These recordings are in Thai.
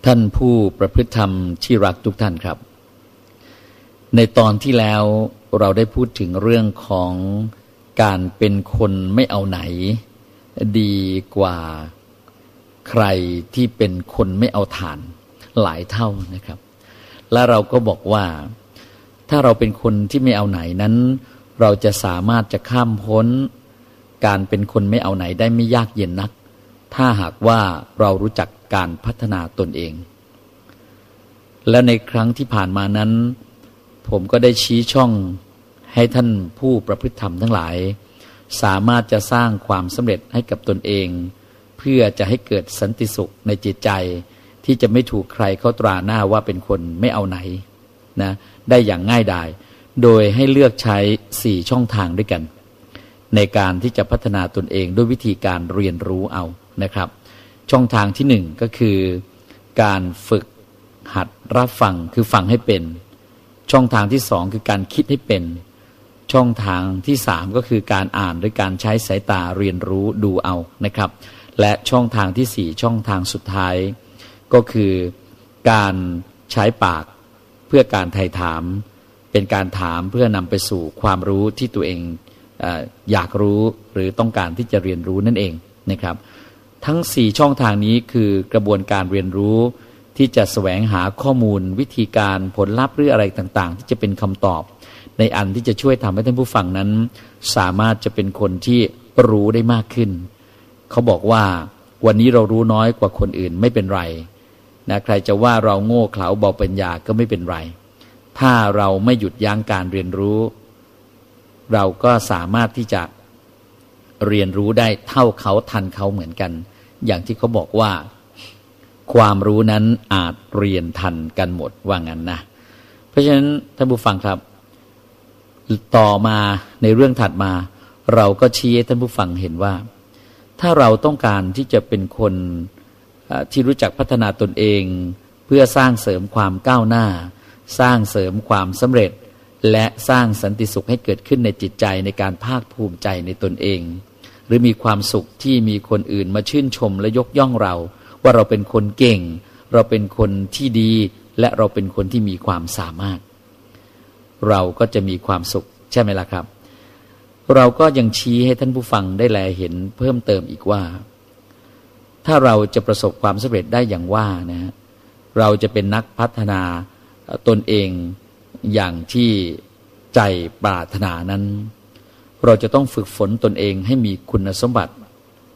ท่านผู้ประพฤติธรรมที่รักทุกท่านครับในตอนที่แล้วเราได้พูดถึงเรื่องของการเป็นคนไม่เอาไหนดีกว่าใครที่เป็นคนไม่เอาฐานหลายเท่านะครับและเราก็บอกว่าถ้าเราเป็นคนที่ไม่เอาไหนนั้นเราจะสามารถจะข้ามพ้นการเป็นคนไม่เอาไหนได้ไม่ยากเย็นนักถ้าหากว่าเรารู้จักการพัฒนาตนเองและในครั้งที่ผ่านมานั้นผมก็ได้ชี้ช่องให้ท่านผู้ประพฤติธรรมทั้งหลายสามารถจะสร้างความสำเร็จให้กับตนเองเพื่อจะให้เกิดสันติสุขในจิตใจที่จะไม่ถูกใครเขาตราหน้าว่าเป็นคนไม่เอาไหนนะได้อย่างง่ายดายโดยให้เลือกใช้4ช่องทางด้วยกันในการที่จะพัฒนาตนเองด้วยวิธีการเรียนรู้เอานะครับช่องทางที่1ก็คือการฝึกหัดรับฟังคือฟังให้เป็นช่องทางที่2คือการคิดให้เป็นช่องทางที่3ก็คือการอ่านด้วยการใช้สายตาเรียนรู้ดูเอานะครับและช่องทางที่4ช่องทางสุดท้ายก็คือการใช้ปากเพื่อการไถ่ถามเป็นการถามเพื่อนำไปสู่ความรู้ที่ตัวเองอยากรู้หรือต้องการที่จะเรียนรู้นั่นเองนะครับทั้ง4ช่องทางนี้คือกระบวนการเรียนรู้ที่จะแสวงหาข้อมูลวิธีการผลลัพธ์หรืออะไรต่างๆที่จะเป็นคำตอบในอันที่จะช่วยทำให้ท่านผู้ฟังนั้นสามารถจะเป็นคนที่รู้ได้มากขึ้นเขาบอกว่าวันนี้เรารู้น้อยกว่าคนอื่นไม่เป็นไรนะใครจะว่าเราโง่เขลาเบาปัญญาก็ไม่เป็นไรถ้าเราไม่หยุดยั้งการเรียนรู้เราก็สามารถที่จะเรียนรู้ได้เท่าเขาทันเขาเหมือนกันอย่างที่เขาบอกว่าความรู้นั้นอาจเรียนทันกันหมดว่างั้นนะเพราะฉะนั้นท่านผู้ฟังครับต่อมาในเรื่องถัดมาเราก็ชี้ให้ท่านผู้ฟังเห็นว่าถ้าเราต้องการที่จะเป็นคนที่รู้จักพัฒนาตนเองเพื่อสร้างเสริมความก้าวหน้าสร้างเสริมความสำเร็จและสร้างสันติสุขให้เกิดขึ้นในจิตใจในการภาคภูมิใจในตนเองหรือมีความสุขที่มีคนอื่นมาชื่นชมและยกย่องเราว่าเราเป็นคนเก่งเราเป็นคนที่ดีและเราเป็นคนที่มีความสามารถเราก็จะมีความสุขใช่ไหมล่ะครับเราก็ยังชี้ให้ท่านผู้ฟังได้แลเห็นเพิ่มเติมอีกว่าถ้าเราจะประสบความสำเร็จได้อย่างว่านะเราจะเป็นนักพัฒนาตนเองอย่างที่ใจปรารถนานั้นเราจะต้องฝึกฝนตนเองให้มีคุณสมบัติ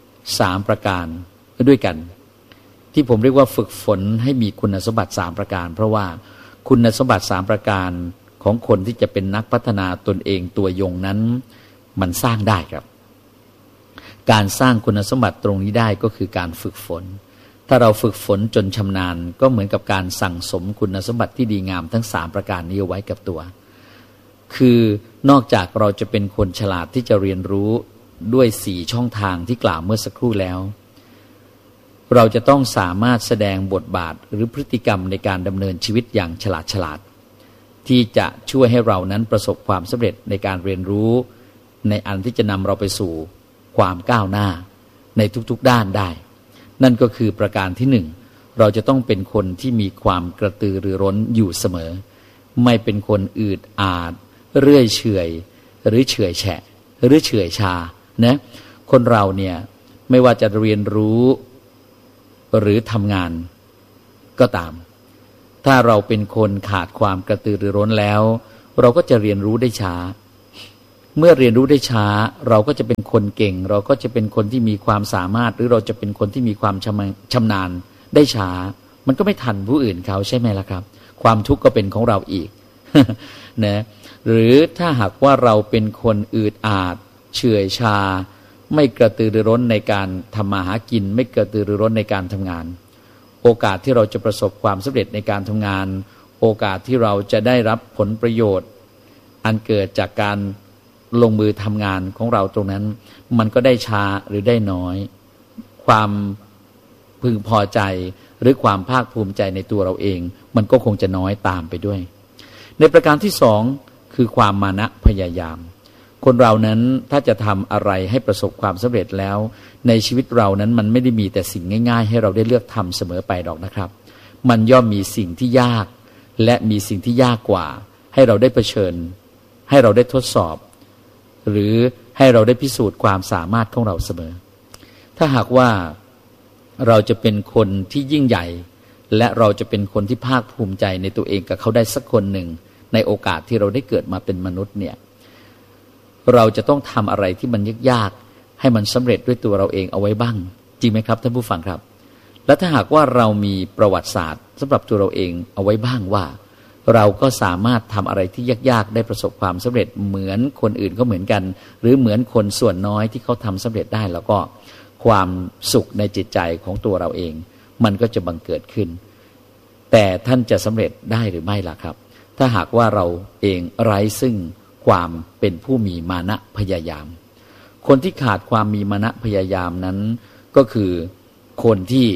3ประการด้วยกันที่ผมเรียกว่าฝึกฝนให้มีคุณสมบัติ3ประการเพราะว่าคุณสมบัติ3ประการของคนที่จะเป็นนักพัฒนาตนเองตัวยงนั้นมันสร้างได้ครับการสร้างคุณสมบัติตรงนี้ได้ก็คือการฝึกฝนถ้าเราฝึกฝนจนชำนาญก็เหมือนกับการสั่งสมคุณสมบัติที่ดีงามทั้ง3ประการนี้เอาไว้กับตัวคือนอกจากเราจะเป็นคนฉลาดที่จะเรียนรู้ด้วย4ช่องทางที่กล่าวเมื่อสักครู่แล้วเราจะต้องสามารถแสดงบทบาทหรือพฤติกรรมในการดำเนินชีวิตอย่างฉลาดที่จะช่วยให้เรานั้นประสบความสำเร็จในการเรียนรู้ในอันที่จะนำเราไปสู่ความก้าวหน้าในทุกๆด้านได้นั่นก็คือประการที่1เราจะต้องเป็นคนที่มีความกระตือรือร้นอยู่เสมอไม่เป็นคนอืดอาดเรื่อยเฉยหรือเฉื่อยแฉะหรือเฉื่อยชานะคนเราเนี่ยไม่ว่าจะเรียนรู้หรือทำงานก็ตามถ้าเราเป็นคนขาดความกระตือรือร้นแล้วเราก็จะเรียนรู้ได้ช้าเมื่อเรียนรู้ได้ช้าเราก็จะเป็นคนเก่งเราก็จะเป็นคนที่มีความสามารถหรือเราจะเป็นคนที่มีความชำนาญได้ช้ามันก็ไม่ทันผู้อื่นเขาใช่ไหมล่ะครับความทุกข์ก็เป็นของเราอีก นะหรือถ้าหากว่าเราเป็นคนอืดอาดเฉื่อยชาไม่กระตือรือร้นในการทำมาหากินไม่กระตือรือร้นในการทำงานโอกาสที่เราจะประสบความสำเร็จในการทำงานโอกาสที่เราจะได้รับผลประโยชน์อันเกิดจากการลงมือทำงานของเราตรงนั้นมันก็ได้ช้าหรือได้น้อยความพึงพอใจหรือความภาคภูมิใจในตัวเราเองมันก็คงจะน้อยตามไปด้วยในประการที่2คือความมานะพยายามคนเรานั้นถ้าจะทำอะไรให้ประสบความสำเร็จแล้วในชีวิตเรานั้นมันไม่ได้มีแต่สิ่งง่ายๆให้เราได้เลือกทำเสมอไปหรอกนะครับมันย่อมมีสิ่งที่ยากและมีสิ่งที่ยากกว่าให้เราได้เผชิญให้เราได้ทดสอบหรือให้เราได้พิสูจน์ความสามารถของเราเสมอถ้าหากว่าเราจะเป็นคนที่ยิ่งใหญ่และเราจะเป็นคนที่ภาคภูมิใจในตัวเองกับเขาได้สักคนหนึ่งในโอกาสที่เราได้เกิดมาเป็นมนุษย์เนี่ยเราจะต้องทำอะไรที่มันยากๆให้มันสำเร็จด้วยตัวเราเองเอาไว้บ้างจริงไหมครับท่านผู้ฟังครับและถ้าหากว่าเรามีประวัติศาสตร์สำหรับตัวเราเองเอาไว้บ้างว่าเราก็สามารถทำอะไรที่ยากๆได้ประสบความสำเร็จเหมือนคนอื่นก็เหมือนกันหรือเหมือนคนส่วนน้อยที่เขาทำสำเร็จได้แล้วก็ความสุขในจิตใจของตัวเราเองมันก็จะบังเกิดขึ้นแต่ท่านจะสำเร็จได้หรือไม่ล่ะครับถ้าหากว่าเราเองไร้ซึ่งความเป็นผู้มีมานะพยายามคนที่ขาดความมีมานะพยายามนั้นก็คือคนที่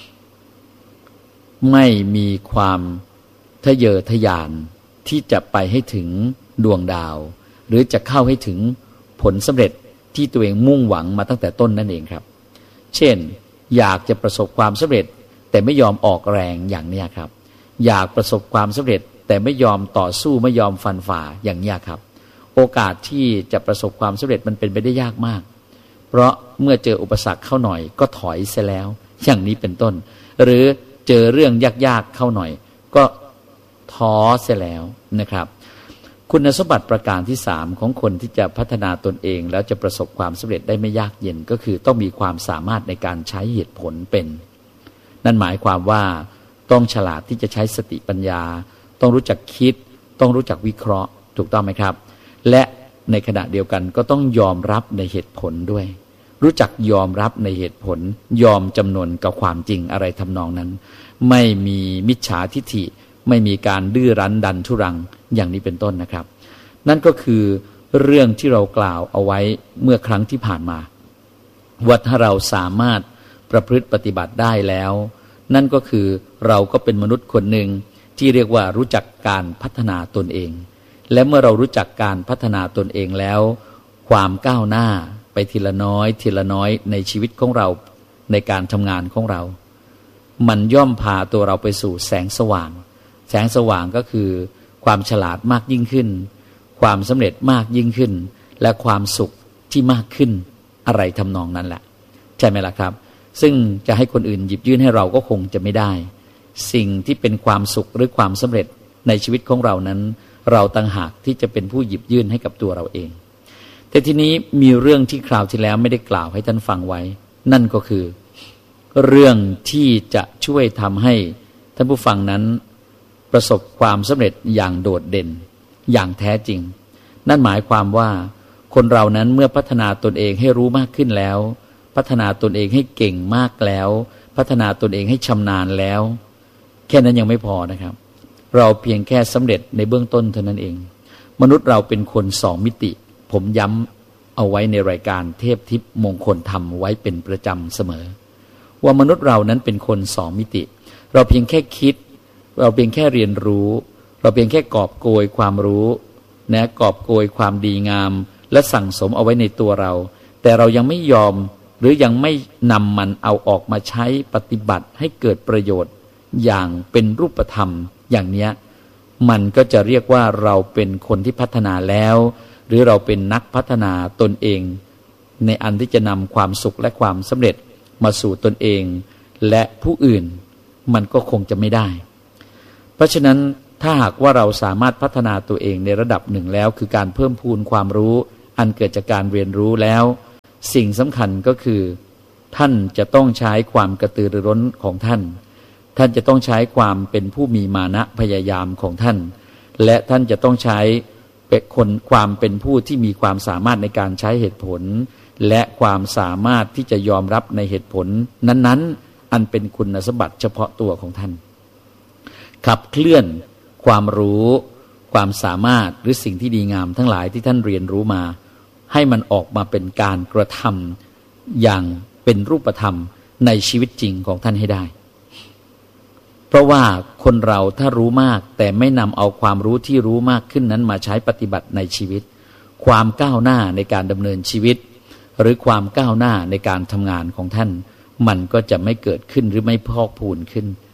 ไม่มีความทะเยอทะยานที่จะไปให้ถึงดวงดาวหรือจะเข้าให้ถึงผลสำเร็จที่ตัวเองมุ่งหวังมาตั้งแต่ต้นนั่นเองครับเช่นอยากจะประสบความสำเร็จแต่ไม่ยอมออกแรงอย่างนี้ครับอยากประสบความสำเร็จแต่ไม่ยอมต่อสู้ไม่ยอมฟันฝ่าอย่างนี้ครับโอกาสที่จะประสบความสำเร็จมันเป็นไปได้ยากมากเพราะเมื่อเจออุปสรรคเข้าหน่อยก็ถอยเสียแล้วอย่างนี้เป็นต้นหรือเจอเรื่องยากๆเข้าหน่อยก็ท้อเสียแล้วนะครับคุณสมบัติประการที่3ของคนที่จะพัฒนาตนเองแล้วจะประสบความสำเร็จได้ไม่ยากเย็นก็คือต้องมีความสามารถในการใช้เหตุผลเป็นนั่นหมายความว่าต้องฉลาดที่จะใช้สติปัญญาต้องรู้จักคิดต้องรู้จักวิเคราะห์ถูกต้องไหมครับและในขณะเดียวกันก็ต้องยอมรับในเหตุผลด้วยรู้จักยอมรับในเหตุผลยอมจำนนกับความจริงอะไรทำนองนั้นไม่มีมิจฉาทิฐิไม่มีการดื้อรั้นดันทุรังอย่างนี้เป็นต้นนะครับนั่นก็คือเรื่องที่เรากล่าวเอาไว้เมื่อครั้งที่ผ่านมาว่าถ้าเราสามารถประพฤติปฏิบัติได้แล้วนั่นก็คือเราก็เป็นมนุษย์คนหนึ่งที่เรียกว่ารู้จักการพัฒนาตนเองและเมื่อเรารู้จักการพัฒนาตนเองแล้วความก้าวหน้าไปทีละน้อยทีละน้อยในชีวิตของเราในการทำงานของเรามันย่อมพาตัวเราไปสู่แสงสว่างแสงสว่างก็คือความฉลาดมากยิ่งขึ้นความสำเร็จมากยิ่งขึ้นและความสุขที่มากขึ้นอะไรทำนองนั้นแหละใช่ไหมล่ะครับซึ่งจะให้คนอื่นหยิบยื่นให้เราก็คงจะไม่ได้สิ่งที่เป็นความสุขหรือความสำเร็จในชีวิตของเรานั้นเราต่างหากที่จะเป็นผู้หยิบยื่นให้กับตัวเราเองแต่ทีนี้มีเรื่องที่คราวที่แล้วไม่ได้กล่าวให้ท่านฟังไว้นั่นก็คือเรื่องที่จะช่วยทำให้ท่านผู้ฟังนั้นประสบความสำเร็จอย่างโดดเด่นอย่างแท้จริงนั่นหมายความว่าคนเรานั้นเมื่อพัฒนาตนเองให้รู้มากขึ้นแล้วพัฒนาตนเองให้เก่งมากแล้วพัฒนาตนเองให้ชำนาญแล้วแค่นั้นยังไม่พอนะครับเราเพียงแค่สำเร็จในเบื้องต้นเท่านั้นเองมนุษย์เราเป็นคน2 มิติผมย้ำเอาไว้ในรายการเทพทิพย์มงคลธรรมไว้เป็นประจำเสมอว่ามนุษย์เรานั้นเป็นคน2 มิติเราเพียงแค่คิดเราเพียงแค่เรียนรู้เราเพียงแค่กอบโกยความรู้นะกอบโกยความดีงามและสั่งสมเอาไว้ในตัวเราแต่เรายังไม่ยอมหรือยังไม่นำมันเอาออกมาใช้ปฏิบัติให้เกิดประโยชน์อย่างเป็นรูปธรรมอย่างเนี้ยมันก็จะเรียกว่าเราเป็นคนที่พัฒนาแล้วหรือเราเป็นนักพัฒนาตนเองในอันที่จะนำความสุขและความสำเร็จมาสู่ตนเองและผู้อื่นมันก็คงจะไม่ได้เพราะฉะนั้นถ้าหากว่าเราสามารถพัฒนาตัวเองในระดับหนึ่งแล้วคือการเพิ่มพูนความรู้อันเกิดจากการเรียนรู้แล้วสิ่งสำคัญก็คือท่านจะต้องใช้ความกระตือรือร้นของท่านท่านจะต้องใช้ความเป็นผู้มีมานะพยายามของท่านและท่านจะต้องใช้ความเป็นผู้ที่มีความสามารถในการใช้เหตุผลและความสามารถที่จะยอมรับในเหตุผลนั้นๆอันเป็นคุณสมบัติเฉพาะตัวของท่านขับเคลื่อนความรู้ความสามารถหรือสิ่งที่ดีงามทั้งหลายที่ท่านเรียนรู้มาให้มันออกมาเป็นการกระทำอย่างเป็นรูปธรรมในชีวิตจริงของท่านให้ได้เพราะว่าคนเราถ้ารู้มากแต่ไม่นำเอาความรู้ที่รู้มากขึ้นนั้นมาใช้ปฏิบัติในชีวิตความก้าวหน้าในการดำเนินชีวิตหรือความก้าวหน้าในการทำงานของท่านมันก็จะไม่เกิดขึ้นหรือไม่พอกพูนขึ้น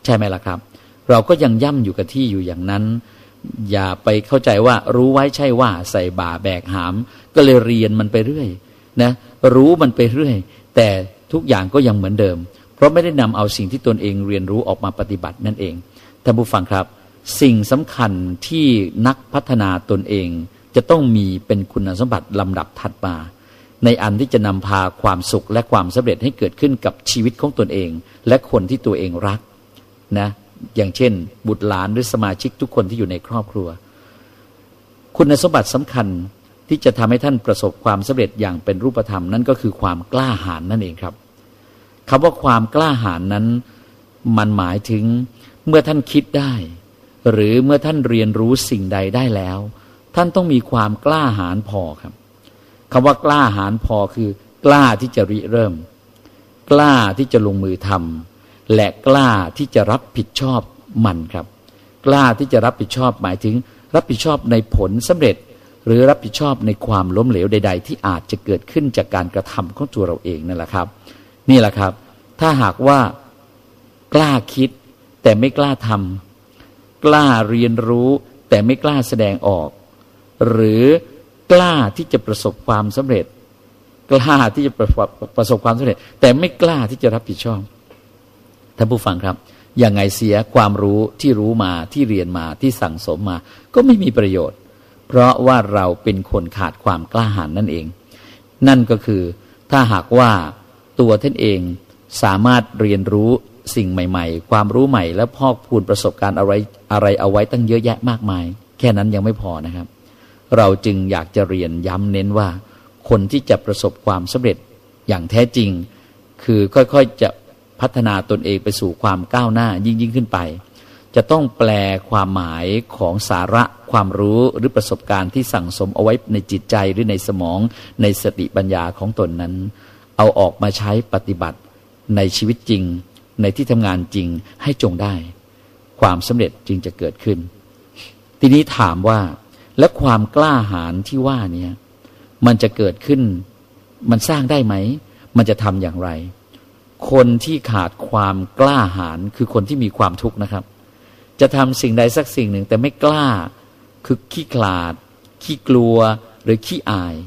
ใช่ไหมล่ะครับเราก็ยังย่ำอยู่กับที่อยู่อย่างนั้นอย่าไปเข้าใจว่ารู้ไว้ใช่ว่าใส่บ่าแบกหามก็เลยเรียนมันไปเรื่อยนะรู้มันไปเรื่อยแต่ทุกอย่างก็ยังเหมือนเดิมเพราะไม่ได้นำเอาสิ่งที่ตนเองเรียนรู้ออกมาปฏิบัตินั่นเองท่านผู้ฟังครับสิ่งสำคัญที่นักพัฒนาตนเองจะต้องมีเป็นคุณสมบัติลำดับถัดมาในอันที่จะนำพาความสุขและความสำเร็จให้เกิดขึ้นกับชีวิตของตนเองและคนที่ตัวเองรักนะอย่างเช่นบุตรหลานหรือสมาชิกทุกคนที่อยู่ในครอบครัวคุณสมบัติสำคัญที่จะทำให้ท่านประสบความสำเร็จอย่างเป็นรูปธรรมนั่นก็คือความกล้าหาญนั่นเองครับคำว่าความกล้าหาญนั้นมันหมายถึงเมื่อท่านคิดได้หรือเมื่อท่านเรียนรู้สิ่งใดได้แล้วท่านต้องมีความกล้าหาญพอครับคำว่ากล้าหาญพอคือกล้าที่จะริเริ่มกล้าที่จะลงมือทำและกล้าที่จะรับผิดชอบมันครับกล้าที่จะรับผิดชอบหมายถึงรับผิดชอบในผลสำเร็จหรือรับผิดชอบในความล้มเหลวใดๆที่อาจจะเกิดขึ้นจากการกระทำของตัวเราเองนั่นแหละครับนี่แหละครับถ้าหากว่ากล้าคิดแต่ไม่กล้าทำกล้าเรียนรู้แต่ไม่กล้าแสดงออกหรือกล้าที่จะประสบความสำเร็จกล้าที่จะประสบความสำเร็จแต่ไม่กล้าที่จะรับผิดชอบท่านผู้ฟังครับอย่างไงเสียความรู้ที่รู้มาที่เรียนมาที่สั่งสมมาก็ไม่มีประโยชน์เพราะว่าเราเป็นคนขาดความกล้าหาญนั่นเองนั่นก็คือถ้าหากว่าตัวท่านเองสามารถเรียนรู้สิ่งใหม่ๆความรู้ใหม่และพอกพูนประสบการณ์อะไรเอาไว้ตั้งเยอะแยะมากมายแค่นั้นยังไม่พอนะครับเราจึงอยากจะเรียนย้ำเน้นว่าคนที่จะประสบความสำเร็จอย่างแท้จริงคือค่อยๆจะพัฒนาตนเองไปสู่ความก้าวหน้ายิ่งขึ้นไปจะต้องแปลความหมายของสาระความรู้หรือประสบการณ์ที่สั่งสมเอาไว้ในจิตใจหรือในสมองในสติปัญญาของตนนั้นเอาออกมาใช้ปฏิบัติในชีวิตจริงในที่ทำงานจริงให้จงได้ความสำเร็จจึงจะเกิดขึ้นทีนี้ถามว่าและความกล้าหาญที่ว่านี้มันจะเกิดขึ้นมันสร้างได้ไหมมันจะทำอย่างไรคนที่ขาดความกล้าหาญคือคนที่มีความทุกข์นะครับจะทำสิ่งใดสักสิ่งหนึ่งแต่ไม่กล้าคือขี้ขลาดขี้กลัวหรือขี้อาย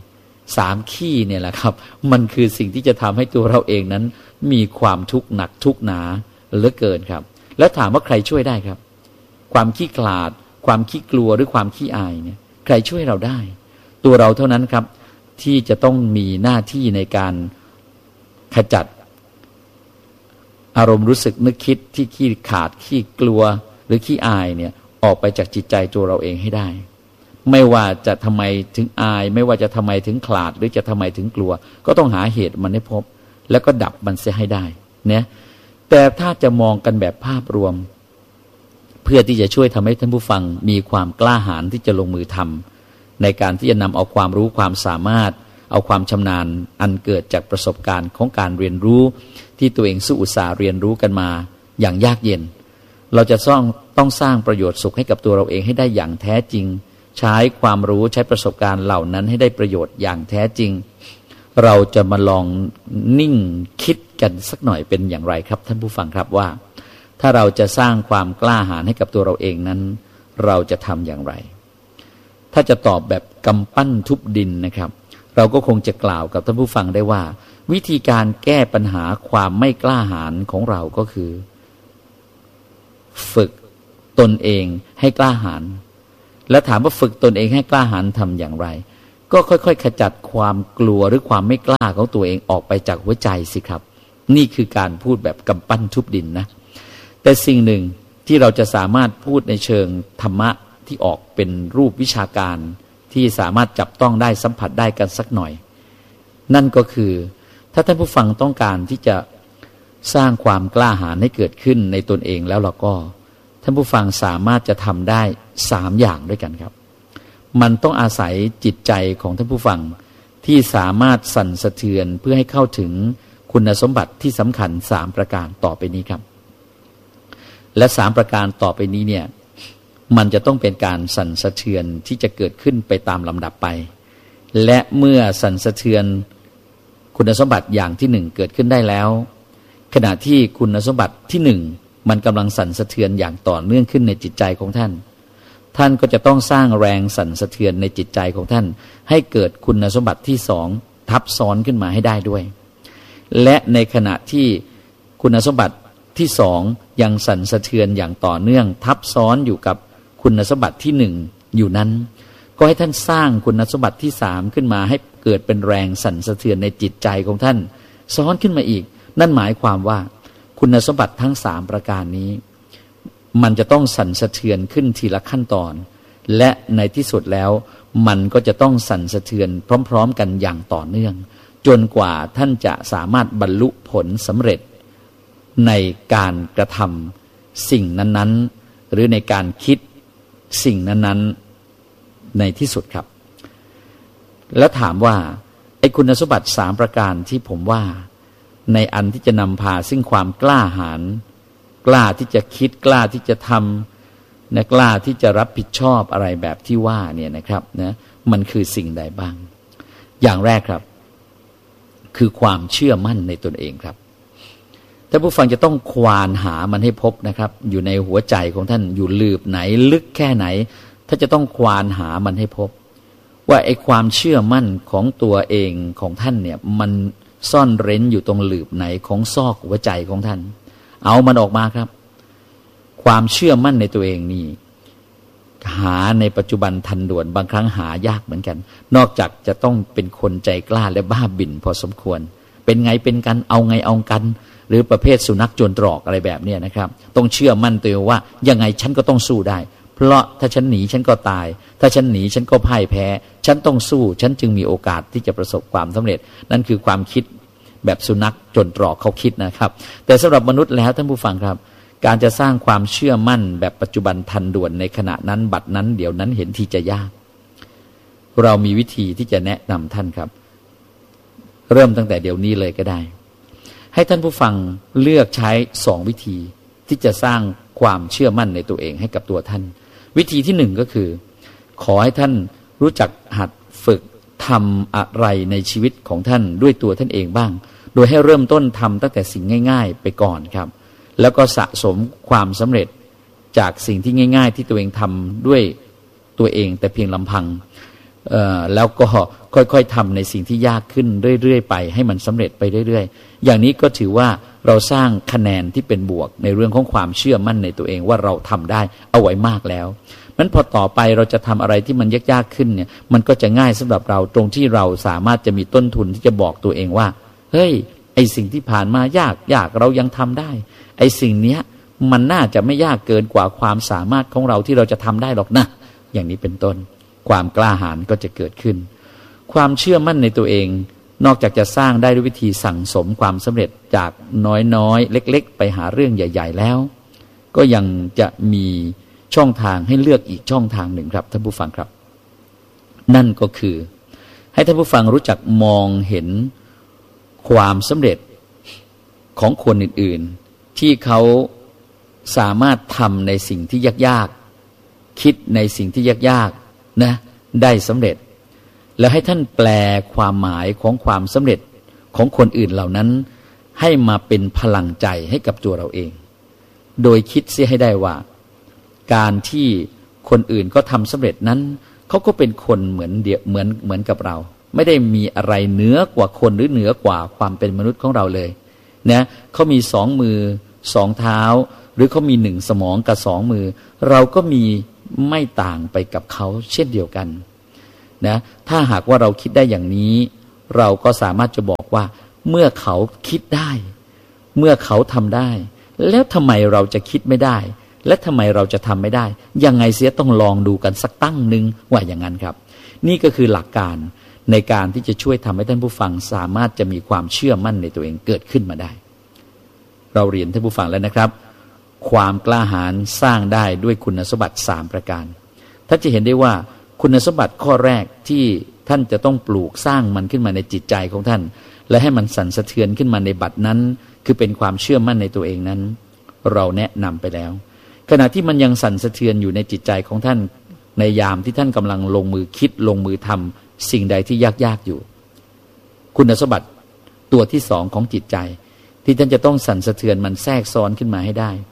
3ขี้เนี่ยแหละครับมันคือสิ่งที่จะทำให้ตัวเราเองนั้นมีความทุกข์หนักทุกข์หนาเหลือเกินครับแล้วถามว่าใครช่วยได้ครับความขี้ขลาดความขี้กลัวหรือความขี้อายเนี่ยใครช่วยเราได้ตัวเราเท่านั้นครับที่จะต้องมีหน้าที่ในการขจัดอารมณ์รู้สึกนึกคิดที่ขี้ขาดขี้กลัวหรือขี้อายเนี่ยออกไปจากจิตใจตัวเราเองให้ได้ไม่ว่าจะทำไมถึงอายไม่ว่าจะทำไมถึงขลาดหรือจะทำไมถึงกลัวก็ต้องหาเหตุมันให้พบแล้วก็ดับมันเสียให้ได้เนี่ยแต่ถ้าจะมองกันแบบภาพรวมเพื่อที่จะช่วยทำให้ท่านผู้ฟังมีความกล้าหาญที่จะลงมือทำในการที่จะนำเอาความรู้ความสามารถเอาความชำนาญอันเกิดจากประสบการณ์ของการเรียนรู้ที่ตัวเองสู้อุตสาห์เรียนรู้กันมาอย่างยากเย็นเราจะต้องสร้างประโยชน์สุขให้กับตัวเราเองให้ได้อย่างแท้จริงใช้ความรู้ใช้ประสบการณ์เหล่านั้นให้ได้ประโยชน์อย่างแท้จริงเราจะมาลองนิ่งคิดกันสักหน่อยเป็นอย่างไรครับท่านผู้ฟังครับว่าถ้าเราจะสร้างความกล้าหาญให้กับตัวเราเองนั้นเราจะทำอย่างไรถ้าจะตอบแบบกำปั้นทุบดินนะครับเราก็คงจะกล่าวกับท่านผู้ฟังได้ว่าวิธีการแก้ปัญหาความไม่กล้าหาญของเราก็คือฝึกตนเองให้กล้าหาญและถามว่าฝึกตนเองให้กล้าหาญทำอย่างไรก็ค่อยๆขจัดความกลัวหรือความไม่กล้าของตัวเองออกไปจากหัวใจสิครับนี่คือการพูดแบบกำปั้นทุบดินนะแต่สิ่งหนึ่งที่เราจะสามารถพูดในเชิงธรรมะที่ออกเป็นรูปวิชาการที่สามารถจับต้องได้สัมผัสได้กันสักหน่อยนั่นก็คือถ้าท่านผู้ฟังต้องการที่จะสร้างความกล้าหาญให้เกิดขึ้นในตนเองแล้วเราก็ท่านผู้ฟังสามารถจะทำได้3อย่างด้วยกันครับมันต้องอาศัยจิตใจของท่านผู้ฟังที่สามารถสั่นสะเทือนเพื่อให้เข้าถึงคุณสมบัติที่สำคัญ3ประการต่อไปนี้ครับและ3ประการต่อไปนี้เนี่ยมันจะต้องเป็นการสั่นสะเทือนที่จะเกิดขึ้นไปตามลำดับไปและเมื่อสั่นสะเทือนคุณสมบัติอย่างที่1เกิดขึ้นได้แล้วขณะที่คุณสมบัติที่1 มันกำลังสั่นสะเทือนอย่างต่อเนื่องขึ้นในจิตใจของท่านท่านก็จะต้องสร้างแรงสั่นสะเทือนในจิตใจของท่านให้เกิดคุณสมบัติที่สองทับซ้อนขึ้นมาให้ได้ด้วยและในขณะที่คุณสมบัติที่สองยังสั่นสะเทือนอย่างต่อเนื่องทับซ้อนอยู่กับคุณสมบัติที่หนึ่งอยู่นั้นก็ให้ท่านสร้างคุณสมบัติที่สามขึ้นมาให้เกิดเป็นแรงสั่นสะเทือนในจิตใจของท่านซ้อนขึ้นมาอีกนั่นหมายความว่าคุณสมบัติทั้งสามประการนี้มันจะต้องสั่นสะเทือนขึ้นทีละขั้นตอนและในที่สุดแล้วมันก็จะต้องสั่นสะเทือนพร้อมๆกันอย่างต่อเนื่องจนกว่าท่านจะสามารถบรรลุผลสำเร็จในการกระทำสิ่งนั้นๆหรือในการคิดสิ่งนั้นๆในที่สุดครับแล้วถามว่าไอ้คุณสมบัติสามประการที่ผมว่าในอันที่จะนำพาซึ่งความกล้าหาญกล้าที่จะคิดกล้าที่จะทำนะกล้าที่จะรับผิดชอบอะไรแบบที่ว่าเนี่ยนะครับนะมันคือสิ่งใดบ้างอย่างแรกครับคือความเชื่อมั่นในตนเองครับท่านผู้ฟังจะต้องควานหามันให้พบนะครับอยู่ในหัวใจของท่านอยู่ลืบไหนลึกแค่ไหนถ้าจะต้องควานหามันให้พบว่าไอ้ความเชื่อมั่นของตัวเองของท่านเนี่ยมันซ่อนเร้นอยู่ตรงหลืบไหนของซอกหัวใจของท่านเอามันออกมาครับความเชื่อมั่นในตัวเองนี่หาในปัจจุบันทันด่วนบางครั้งหายากเหมือนกันนอกจากจะต้องเป็นคนใจกล้าและบ้าบิ่นพอสมควรเป็นไงเป็นกันเอาไงเอากันหรือประเภทสุนัขจวนตรอกอะไรแบบนี้นะครับต้องเชื่อมั่นตัวเองว่ายังไงฉันก็ต้องสู้ได้เพราะถ้าฉันหนีฉันก็ตายถ้าฉันหนีฉันก็พ่ายแพ้ฉันต้องสู้ฉันจึงมีโอกาสที่จะประสบความสำเร็จนั่นคือความคิดแบบสุนัขจนตรอกเขาคิดนะครับแต่สำหรับมนุษย์แล้วท่านผู้ฟังครับการจะสร้างความเชื่อมั่นแบบปัจจุบันทันด่วนในขณะนั้นบัดนั้นเดี๋ยวนั้นเห็นทีจะยากเรามีวิธีที่จะแนะนำท่านครับเริ่มตั้งแต่เดี๋ยวนี้เลยก็ได้ให้ท่านผู้ฟังเลือกใช้2 วิธีที่จะสร้างความเชื่อมั่นในตัวเองให้กับตัวท่านวิธีที่1ก็คือขอให้ท่านรู้จักหัดฝึกทำอะไรในชีวิตของท่านด้วยตัวท่านเองบ้างโดยให้เริ่มต้นทำตั้งแต่สิ่งง่ายๆไปก่อนครับแล้วก็สะสมความสำเร็จจากสิ่งที่ง่ายๆที่ตัวเองทำด้วยตัวเองแต่เพียงลำพังแล้วก็ค่อยๆทำในสิ่งที่ยากขึ้นเรื่อยๆไปให้มันสำเร็จไปเรื่อยๆอย่างนี้ก็ถือว่าเราสร้างคะแนนที่เป็นบวกในเรื่องของความเชื่อมั่นในตัวเองว่าเราทำได้เอาไว้มากแล้วนั้นพอต่อไปเราจะทำอะไรที่มันยากๆขึ้นเนี่ยมันก็จะง่ายสำหรับเราตรงที่เราสามารถจะมีต้นทุนที่จะบอกตัวเองว่าเฮ้ยไอสิ่งที่ผ่านมายากเรายังทำได้ไอสิ่งเนี้ยมันน่าจะไม่ยากเกินกว่าความสามารถของเราที่เราจะทำได้หรอกนะอย่างนี้เป็นต้นความกล้าหาญก็จะเกิดขึ้นความเชื่อมั่นในตัวเองนอกจากจะสร้างได้ด้วยวิธีสั่งสมความสำเร็จจากน้อยๆเล็กๆไปหาเรื่องใหญ่ๆแล้วก็ยังจะมีช่องทางให้เลือกอีกช่องทางหนึ่งครับท่านผู้ฟังครับนั่นก็คือให้ท่านผู้ฟังรู้จักมองเห็นความสำเร็จของคนอื่นๆที่เขาสามารถทำในสิ่งที่ยากๆคิดในสิ่งที่ยากๆนะได้สำเร็จแล้วให้ท่านแปลความหมายของความสำเร็จของคนอื่นเหล่านั้นให้มาเป็นพลังใจให้กับตัวเราเองโดยคิดเสียให้ได้ว่าการที่คนอื่นก็ทำสำเร็จนั้นเขาก็เป็นคนเหมือนกับเราไม่ได้มีอะไรเหนือกว่าคนหรือเหนือกว่าความเป็นมนุษย์ของเราเลยนะเขามี2 มือ 2 เท้าหรือเขามี1 สมองกับ2 มือเราก็มีไม่ต่างไปกับเขาเช่นเดียวกันนะถ้าหากว่าเราคิดได้อย่างนี้เราก็สามารถจะบอกว่าเมื่อเขาคิดได้เมื่อเขาทำได้แล้วทำไมเราจะคิดไม่ได้และทำไมเราจะทำไม่ได้ยังไงเสียต้องลองดูกันสักตั้งหนึ่งว่าอย่างนั้นครับนี่ก็คือหลักการในการที่จะช่วยทำให้ท่านผู้ฟังสามารถจะมีความเชื่อมั่นในตัวเองเกิดขึ้นมาได้เราเรียนท่านผู้ฟังแล้วนะครับความกล้าหาญสร้างได้ด้วยคุณสมบัติ3 ประการท่านจะเห็นได้ว่าคุณสมบัติข้อแรกที่ท่านจะต้องปลูกสร้างมันขึ้นมาในจิตใจของท่านและให้มันสั่นสะเทือนขึ้นมาในบัดนั้นคือเป็นความเชื่อมั่นในตัวเองนั้นเราแนะนำไปแล้วขณะที่มันยังสั่นสะเทือนอยู่ในจิตใจของท่านในยามที่ท่านกำลังลงมือคิดลงมือทำสิ่งใดที่ยากๆอยู่คุณสมบัติตัวที่2ของจิตใจที่ท่านจะต้องสั่นสะเทือนมันแทรกซ้อนขึ้นมาให้ได้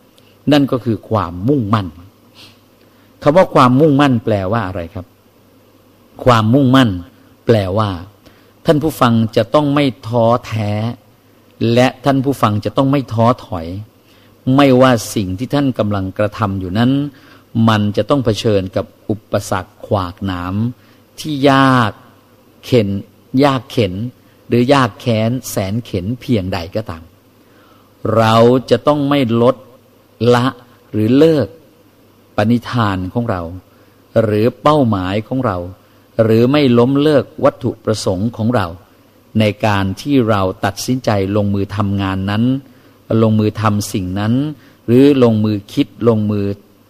นั่นก็คือความมุ่งมั่นคำว่าความมุ่งมั่นแปลว่าอะไรครับ ความมุ่งมั่นแปลว่าท่านผู้ฟังจะต้องไม่ท้อแท้และท่านผู้ฟังจะต้องไม่ท้อถอยไม่ว่าสิ่งที่ท่านกำลังกระทำอยู่นั้นมันจะต้องเผชิญกับอุปสรรคขวากหนามที่ยากเข็นหรือยากแค้นแสนเข็ญเพียงใดก็ตามเราจะต้องไม่ลดละหรือเลิกปณิธานของเราหรือเป้าหมายของเราหรือไม่ล้มเลิกวัตถุประสงค์ของเราในการที่เราตัดสินใจลงมือทำงานนั้นลงมือทำสิ่งนั้นหรือลงมือคิดลงมือ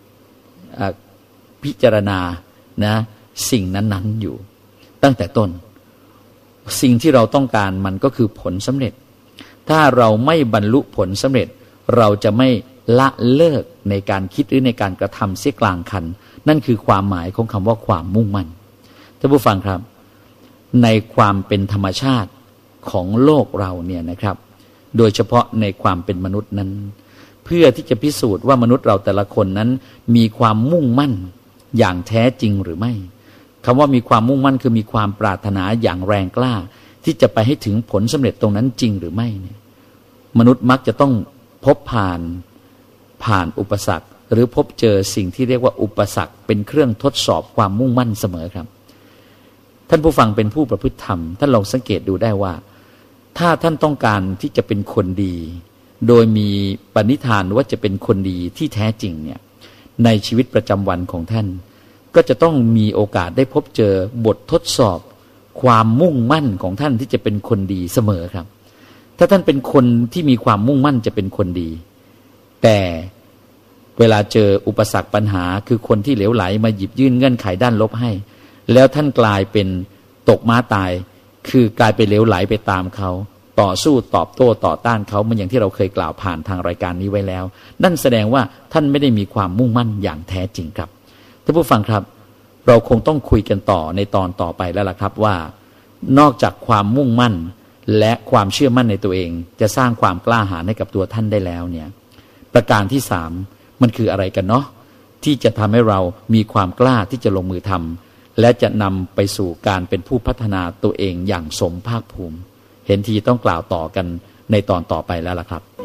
พิจารณานะสิ่งนั้นๆอยู่ตั้งแต่ต้นสิ่งที่เราต้องการมันก็คือผลสำเร็จถ้าเราไม่บรรลุผลสำเร็จเราจะไม่ละเลิกในการคิดหรือในการกระทำเสียกลางคันนั่นคือความหมายของคำว่าความมุ่งมั่นท่านผู้ฟังครับในความเป็นธรรมชาติของโลกเราเนี่ยนะครับโดยเฉพาะในความเป็นมนุษย์นั้นเพื่อที่จะพิสูจน์ว่ามนุษย์เราแต่ละคนนั้นมีความมุ่งมั่นอย่างแท้จริงหรือไม่คำว่ามีความมุ่งมั่นคือมีความปรารถนาอย่างแรงกล้าที่จะไปให้ถึงผลสำเร็จตรงนั้นจริงหรือไม่เนี่ยมนุษย์มักจะต้องพบผ่านอุปสรรคหรือพบเจอสิ่งที่เรียกว่าอุปสรรคเป็นเครื่องทดสอบความมุ่งมั่นเสมอครับท่านผู้ฟังเป็นผู้ประพฤติธรรมท่านลองสังเกตดูได้ว่าถ้าท่านต้องการที่จะเป็นคนดีโดยมีปณิธานว่าจะเป็นคนดีที่แท้จริงเนี่ยในชีวิตประจำวันของท่านก็จะต้องมีโอกาสได้พบเจอบททดสอบความมุ่งมั่นของท่านที่จะเป็นคนดีเสมอครับถ้าท่านเป็นคนที่มีความมุ่งมั่นจะเป็นคนดีแต่เวลาเจออุปสรรคปัญหาคือคนที่เหลวไหลมาหยิบยื่นเงื่อนไขด้านลบให้แล้วท่านกลายเป็นตกม้าตายคือกลายเป็นเหลวไหลไปตามเขาต่อสู้ตอบโต้ต่อต้านเขาเหมือนอย่างที่เราเคยกล่าวผ่านทางรายการนี้ไว้แล้วนั่นแสดงว่าท่านไม่ได้มีความมุ่งมั่นอย่างแท้จริงครับท่านผู้ฟังครับเราคงต้องคุยกันต่อในตอนต่อไปแล้วล่ะครับว่านอกจากความมุ่งมั่นและความเชื่อมั่นในตัวเองจะสร้างความกล้าหาญให้กับตัวท่านได้แล้วเนี่ยประการที่สามมันคืออะไรกันเนาะที่จะทำให้เรามีความกล้าที่จะลงมือทำและจะนำไปสู่การเป็นผู้พัฒนาตัวเองอย่างสมภาคภูมิเห็นทีต้องกล่าวต่อกันในตอนต่อไปแล้วล่ะครับ